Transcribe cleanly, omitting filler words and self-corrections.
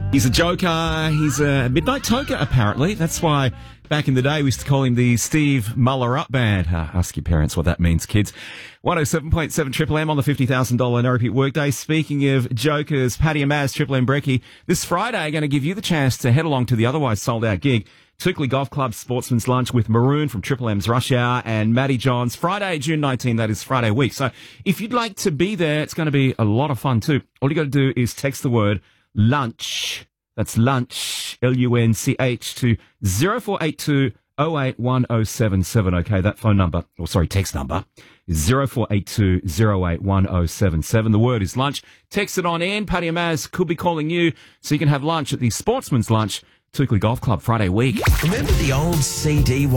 He's a joker. He's a midnight toker, apparently. That's why back in the day we used to call him the Steve Muller Up Band. Ask your parents what that means, kids. 107.7 Triple M on the $50,000 no repeat workday. Speaking of jokers, Paddy and Maz, Triple M Brekkie, this Friday going to give you the chance to head along to the otherwise sold out gig, Toukley Golf Club Sportsman's Lunch with Maroon from Triple M's Rush Hour and Matty Johns, Friday, June 19, that is Friday week. So if you'd like to be there, it's going to be a lot of fun too. All you got to do is text the word lunch. That's lunch, LUNCH, to 0482 081077. Okay, that phone number, text number is 0482 081077. The word is lunch. Text it on in. Paddy and Maz could be calling you so you can have lunch at the Sportsman's Lunch, Toukley Golf Club, Friday week. Remember the old CD